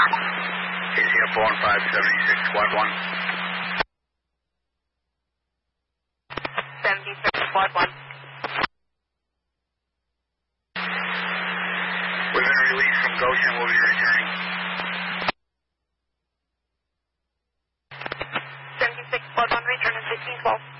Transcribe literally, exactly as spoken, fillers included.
K C F four one five, seventy-six, squad one. seventy-six, squad one. We've been released from Goshen. We'll be returning. seventy-six, squad one, return in fifteen twelve.